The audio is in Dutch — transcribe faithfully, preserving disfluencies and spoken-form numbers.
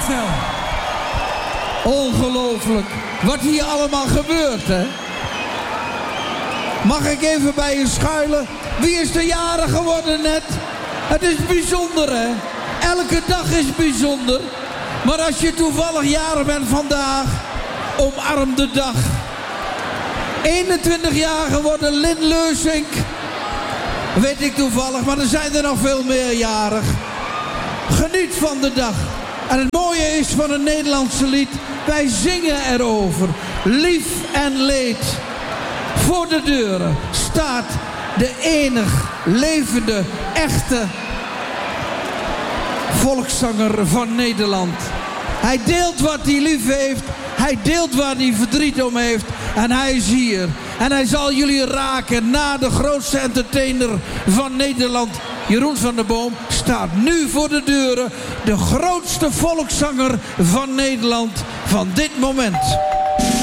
snel. Ongelooflijk. Wat hier allemaal gebeurt, hè? Mag ik even bij je schuilen? Wie is de jarig geworden net? Het is bijzonder, hè? Elke dag is bijzonder. Maar als je toevallig jarig bent vandaag, omarm de dag. eenentwintig jaar geworden, Lin Leusink. Weet ik toevallig, maar er zijn er nog veel meer jarig. Geniet van de dag. En het mooie is van het Nederlandse lied, wij zingen erover. Lief en leed. Voor de deuren staat de enig levende, echte volkszanger van Nederland. Hij deelt wat hij lief heeft. Hij deelt waar hij verdriet om heeft. En hij is hier. En hij zal jullie raken na de grootste entertainer van Nederland. Jeroen van der Boom staat nu voor de deuren. De grootste volkszanger van Nederland van dit moment.